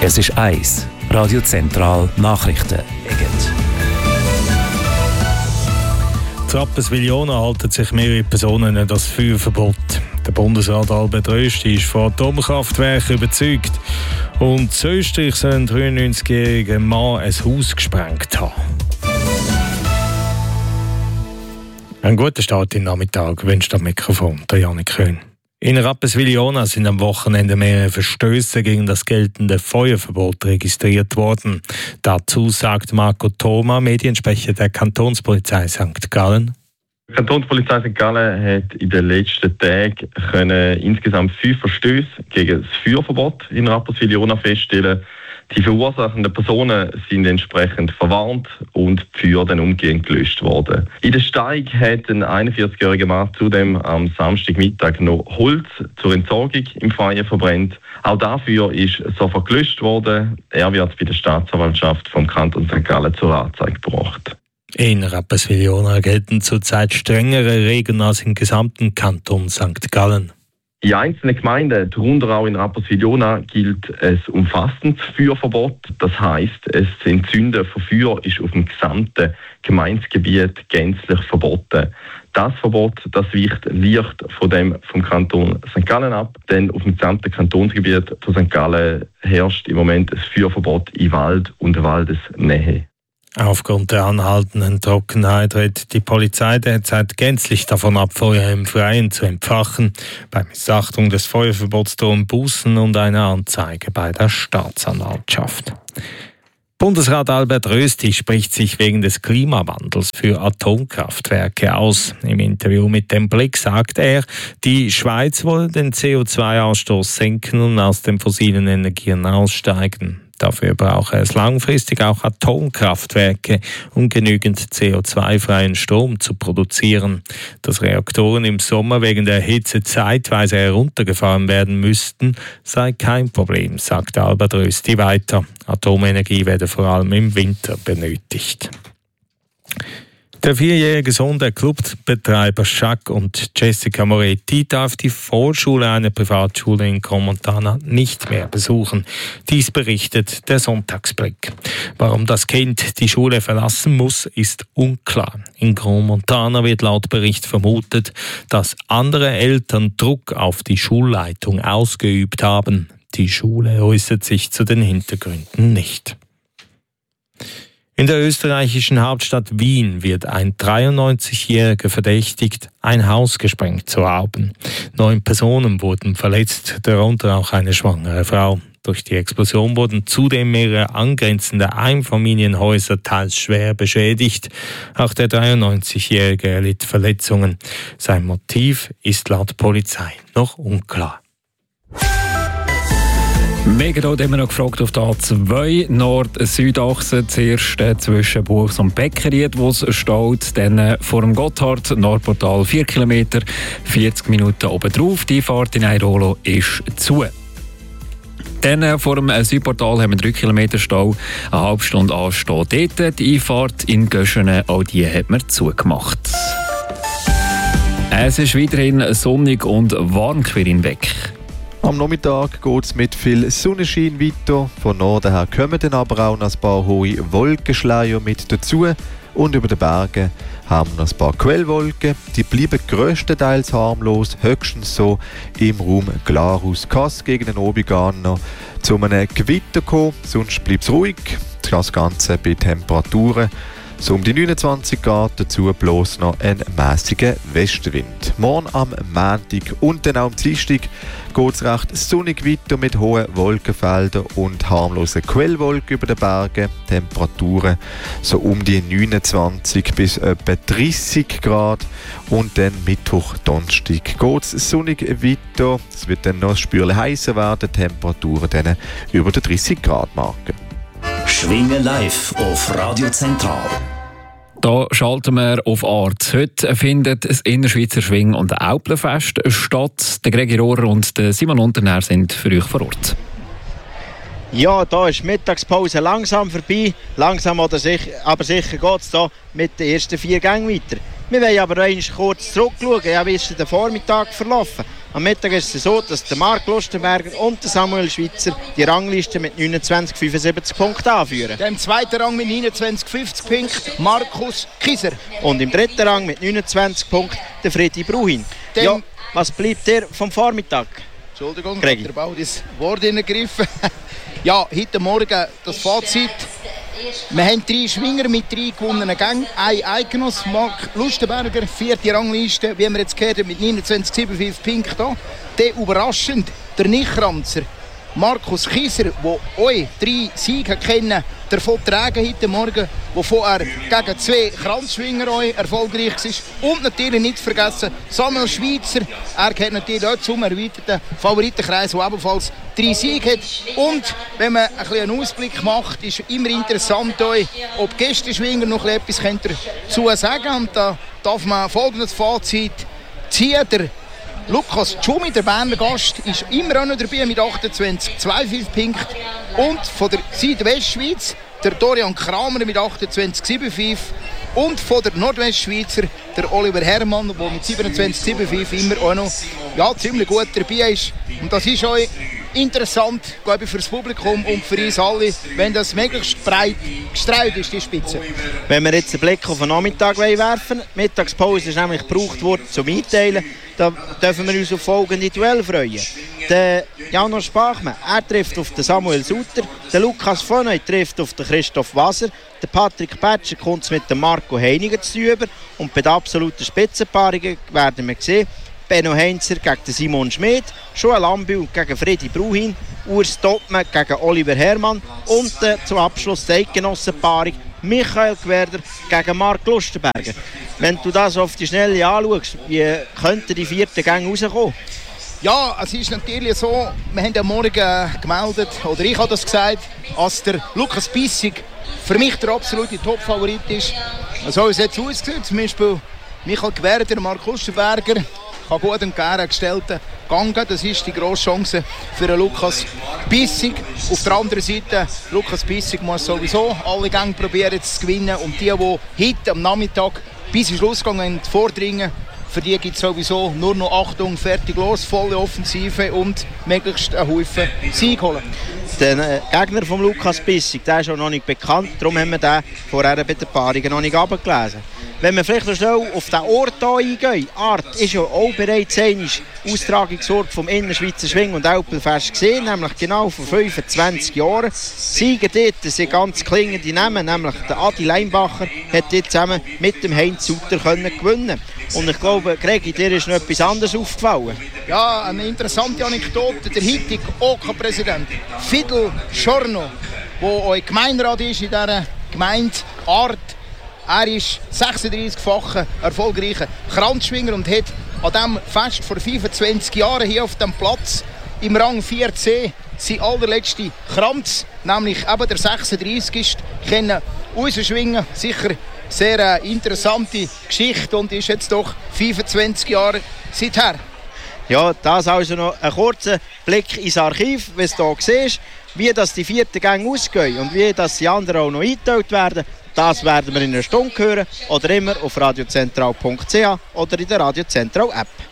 Es ist 1, Radio Zentral Nachrichten. In Rapperswil-Jona halten sich mehrere Personen an das Feuerverbot. Der Bundesrat Albert Rösti ist von Atomkraftwerken überzeugt. Und in Österreich soll ein 93-jähriger Mann ein Haus gesprengt haben. Einen guten Start im Nachmittag wünscht am Mikrofon der Janik Köhn. In Rapperswil-Jona sind am Wochenende mehrere Verstöße gegen das geltende Feuerverbot registriert worden. Dazu sagt Marco Thoma, Mediensprecher der Kantonspolizei St. Gallen. Die Kantonspolizei St. Gallen hat in den letzten Tagen insgesamt 5 Verstöße gegen das Feuerverbot in Rapperswil-Jona feststellen. Die verursachenden Personen sind entsprechend verwarnt und die Feuer dann umgehend gelöscht worden. In der Steig hat ein 41-jähriger Mann zudem am Samstagmittag noch Holz zur Entsorgung im Feuer verbrennt. Auch dafür ist sofort gelöscht worden. Er wird bei der Staatsanwaltschaft vom Kanton St. Gallen zur Anzeige gebracht. In Rapperswil-Jona gelten zurzeit strengere Regeln als im gesamten Kanton St. Gallen. In einzelnen Gemeinden, darunter auch in Rapperswil-Jona, gilt ein umfassendes Feuerverbot. Das heisst, das Entzünden von Feuer ist auf dem gesamten Gemeindegebiet gänzlich verboten. Das Verbot, das weicht leicht von dem vom Kanton St. Gallen ab, denn auf dem gesamten Kantonsgebiet von St. Gallen herrscht im Moment ein Feuerverbot in Wald und Waldesnähe. Aufgrund der anhaltenden Trockenheit rät die Polizei derzeit gänzlich davon ab, Feuer im Freien zu entfachen. Bei Missachtung des Feuerverbots drohen Bußen und eine Anzeige bei der Staatsanwaltschaft. Bundesrat Albert Rösti spricht sich wegen des Klimawandels für Atomkraftwerke aus. Im Interview mit dem Blick sagt er, die Schweiz wolle den CO2-Ausstoß senken und aus den fossilen Energien aussteigen. Dafür brauche es langfristig auch Atomkraftwerke, um genügend CO2-freien Strom zu produzieren. Dass Reaktoren im Sommer wegen der Hitze zeitweise heruntergefahren werden müssten, sei kein Problem, sagt Albert Rösti weiter. Atomenergie werde vor allem im Winter benötigt. Der 4-jährige Sohn der Clubbetreiber Jacques und Jessica Moretti darf die Vorschule einer Privatschule in Gromontana nicht mehr besuchen. Dies berichtet der Sonntagsblick. Warum das Kind die Schule verlassen muss, ist unklar. In Gromontana wird laut Bericht vermutet, dass andere Eltern Druck auf die Schulleitung ausgeübt haben. Die Schule äußert sich zu den Hintergründen nicht. In der österreichischen Hauptstadt Wien wird ein 93-Jähriger verdächtigt, ein Haus gesprengt zu haben. 9 Personen wurden verletzt, darunter auch eine schwangere Frau. Durch die Explosion wurden zudem mehrere angrenzende Einfamilienhäuser teils schwer beschädigt. Auch der 93-Jährige erlitt Verletzungen. Sein Motiv ist laut Polizei noch unklar. Mega dort immer noch gefragt auf der A2 Nord-Südachse. Zuerst zwischen Buchs und Beckeried, wo es steht. Dann vor dem Gotthard, Nordportal 4 Kilometer, 40 Minuten oben drauf. Die Fahrt in Airolo ist zu. Dann vor dem Südportal haben wir 3 Kilometer Stau, eine halbe Stunde anstehen dort. Die Einfahrt in Göschenen, auch die hat man zugemacht. Es ist weiterhin sonnig und warm hinweg. Am Nachmittag geht es mit viel Sonnenschein weiter. Von Norden her kommen dann aber auch noch ein paar hohe Wolkenschleier mit dazu. Und über den Bergen haben wir noch ein paar Quellwolken. Die bleiben grösstenteils harmlos, höchstens so im Raum Glarus-Kass gegen den Obigan noch zu einem Gewitter kommen. Sonst bleibt es ruhig. Das Ganze bei Temperaturen so um die 29 Grad, dazu bloß noch ein mäßiger Westenwind. Morgen am Montag und dann auch am Dienstag geht es recht sonnig weiter mit hohen Wolkenfeldern und harmlosen Quellwolken über den Bergen. Temperaturen so um die 29 bis etwa 30 Grad. Und dann Mittwoch, Donnerstag geht es sonnig weiter. Es wird dann noch ein Spürchen heißer werden, Temperaturen dann über die 30 Grad Marke. Schwingen live auf Radio Zentral. Da schalten wir auf Art. Heute findet das Innerschweizer Schwing- und Auplenfest statt. Der Gregor Rohrer und der Simon Unternähr sind für euch vor Ort. Ja, da ist die Mittagspause langsam vorbei. Langsam aber sicher geht es da mit den ersten 4 Gängen weiter. Wir wollen aber noch kurz zurückschauen, wie ist der Vormittag verlaufen. Am Mittag ist es so, dass der Marc Lustenberger und der Samuel Schweitzer die Rangliste mit 29,75 Punkten anführen. Im zweiten Rang mit 29,50 Punkten Markus Kieser. Und im dritten Rang mit 29 Punkten der Freddy Bruhin. Ja, was bleibt dir vom Vormittag? Entschuldigung, Gregi. ich habe bald ins Wort hineingegriffen. Ja, heute Morgen das Fazit. Wir haben 3 Schwinger mit 3 gewonnenen Gängen. Ein Eidgenoss, Marc Lustenberger, 4. Rangliste, wie wir jetzt gehört haben, mit 29,75 Punkten da. Der überraschend, der Nichtramzer, Markus Kieser, der euch 3 Siege kennen, davon tragen heute Morgen, der vorher gegen 2 Kranzschwinger erfolgreich war. Und natürlich nicht vergessen, Samuel Schweitzer, er gehört natürlich auch zum erweiterten Favoritenkreis, der ebenfalls 3 Siege hat. Und wenn man einen Ausblick macht, ist immer interessant, ob die Gästeschwinger noch etwas dazu sagen können. Und da darf man folgendes Fazit ziehen. Der Lukas Tschumi, der Berner Gast, ist immer auch noch dabei mit 28,25 Punkten. Und von der Südwestschweiz der Dorian Kramer mit 28,75. Und von der Nordwestschweizer der Oliver Herrmann, der mit 27,75 immer auch noch ziemlich gut dabei ist. Und das ist auch interessant, glaube ich, für das Publikum und für uns alle, wenn das möglichst breit gestreut ist, die Spitze. Wenn wir jetzt einen Blick auf den Nachmittag werfen, die Mittagspause ist nämlich gebraucht worden zum Einteilen, da dürfen wir uns auf folgende Duell freuen. Der Janos Bachmann, er trifft auf den Samuel Sutter, der Lukas Voney trifft auf den Christoph Wasser, der Patrick Petscher kommt mit dem Marco Heiniger zu über und bei den absoluten Spitzenpaarungen werden wir sehen, Benno Heinzer gegen Simon Schmid, Joel Ambil gegen Freddy Bruhin, Urs Topmann gegen Oliver Herrmann und zum Abschluss die Eidgenossenpaarung Michael Gwerder gegen Marc Lustenberger. Wenn du das auf die Schnelle anschaust, wie könnte die 4. Gang rauskommen? Ja, es ist natürlich so, wir haben ja morgen gemeldet, oder ich habe das gesagt, als der Lukas Bissig für mich der absolute Top-Favorit ist. So ist es jetzt ausgesehen, zum Beispiel Michael Gwerder, Marc Lustenberger, kann gut und gerne gestellten Gang. Das ist die grosse Chance für den Lukas Bissig. Auf der anderen Seite, Lukas Bissig muss sowieso alle Gänge probieren zu gewinnen. Und die heute am Nachmittag bis zum Schluss vordringen, für die gibt es sowieso nur noch Achtung, fertig, los, volle Offensive und möglichst einen Haufen Sieg holen. Der Gegner von Lukas Bissig, der ist auch noch nicht bekannt, darum haben wir den vorher bei den Paarungen noch nicht abgelesen. Wenn wir vielleicht noch schnell auf den Ort hier eingehen, Art ist ja auch bereits einmal Austragungsort vom Innerschweizer Schwing- und Alpenfest gesehen, nämlich genau vor 25 Jahren. Sieger dort sind ganz klingende Namen, nämlich der Adi Leinbacher hat dort zusammen mit dem Heinz Sutter gewinnen. Und ich glaube, Gregi, dir ist noch etwas anderes aufgefallen. Ja, eine interessante Anekdote. Der heutige OK-Präsident Fidel Schorno, der auch Gemeinderat ist in dieser Gemeinde Art, er ist 36-facher erfolgreicher Kranzschwinger und hat an diesem Fest vor 25 Jahren hier auf dem Platz im Rang 4C sein allerletzter Kranz, nämlich eben der 36 ist, können rausschwingen. Sicher sehr interessante Geschichte und ist jetzt doch 25 Jahre seither. Ja, das also noch ein kurzer Blick ins Archiv, wie du hier siehst, wie das die 4. Gänge ausgehen und wie das die anderen auch noch eingeteilt werden. Das werden wir in einer Stunde hören oder immer auf radiozentral.ch oder in der Radio Zentral App.